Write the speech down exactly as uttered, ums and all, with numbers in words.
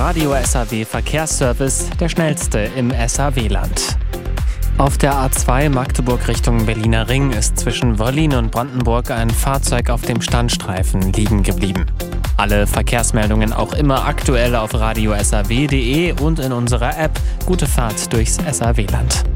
Radio S A W Verkehrsservice, der schnellste im S A W-Land. Auf der A zwei Magdeburg Richtung Berliner Ring ist zwischen Wollin und Brandenburg ein Fahrzeug auf dem Standstreifen liegen geblieben. Alle Verkehrsmeldungen auch immer aktuell auf radio s a w punkt d e und in unserer App. Gute Fahrt durchs S A W-Land.